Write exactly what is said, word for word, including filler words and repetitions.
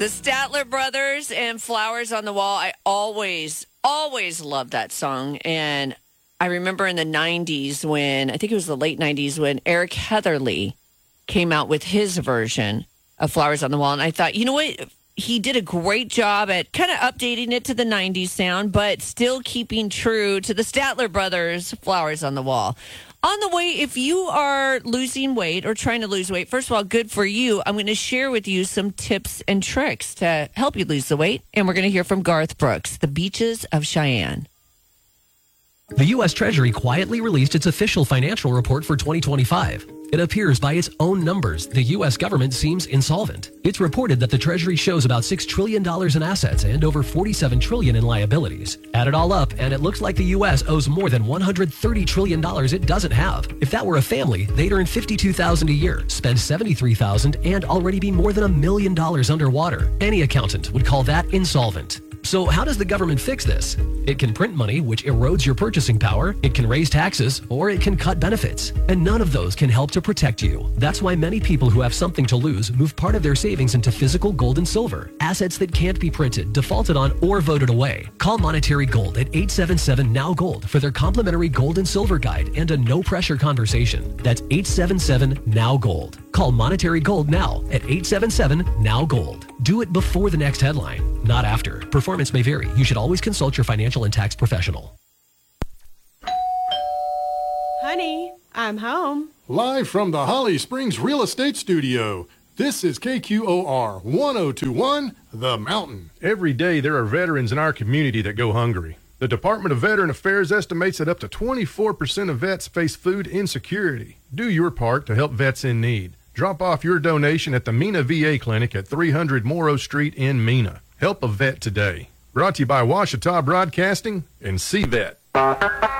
The Statler Brothers and Flowers on the Wall. I always, always loved that song. And I remember in the nineties when, I think it was the late nineties, when Eric Heatherly came out with his version of Flowers on the Wall. And I thought, you know what? He did a great job at kind of updating it to the nineties sound, but still keeping true to the Statler Brothers, Flowers on the Wall. On the way, if you are losing weight or trying to lose weight, first of all, good for you. I'm going to share with you some tips and tricks to help you lose the weight. And we're going to hear from Garth Brooks, The Beaches of Cheyenne. The U S Treasury quietly released its official financial report for twenty twenty-five. It appears by its own numbers, the U S government seems insolvent. It's reported that the Treasury shows about six trillion dollars in assets and over forty-seven trillion dollars in liabilities. Add it all up, and it looks like the U S owes more than one hundred thirty trillion dollars it doesn't have. If that were a family, they'd earn fifty-two thousand dollars a year, spend seventy-three thousand dollars, and already be more than a million dollars underwater. Any accountant would call that insolvent. So how does the government fix this? It can print money, which erodes your purchasing power. It can raise taxes, or it can cut benefits. And none of those can help to protect you. That's why many people who have something to lose move part of their savings into physical gold and silver, assets that can't be printed, defaulted on, or voted away. Call Monetary Gold at eight seven seven, N O W Gold for their complimentary gold and silver guide and a no-pressure conversation. That's eight seven seven, N O W Gold. Call Monetary Gold now at eight seven seven, N O W Gold. Do it before the next headline, not after. Performance may vary. You should always consult your financial and tax professional. Honey, I'm home. Live from the Holly Springs Real Estate Studio, this is K Q O R one oh two point one, The Mountain. Every day there are veterans in our community that go hungry. The Department of Veteran Affairs estimates that up to twenty-four percent of vets face food insecurity. Do your part to help vets in need. Drop off your donation at the Mena V A Clinic at three hundred Morrow Street in Mena. Help a vet today. Brought to you by Ouachita Broadcasting and C-Vet.